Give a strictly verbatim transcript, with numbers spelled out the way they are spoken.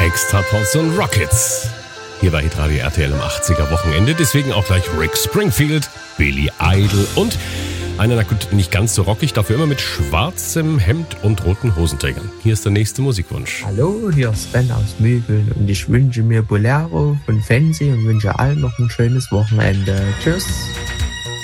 Extraportion Rockets. Hier bei Hitradio R T L im achtziger Wochenende. Deswegen auch gleich Rick Springfield, Billy Idol und einer, na gut, nicht ganz so rockig, dafür immer mit schwarzem Hemd und roten Hosenträgern. Hier ist der nächste Musikwunsch. Hallo, hier ist Ben aus Mögeln und ich wünsche mir Bolero von Fancy und wünsche allen noch ein schönes Wochenende. Tschüss.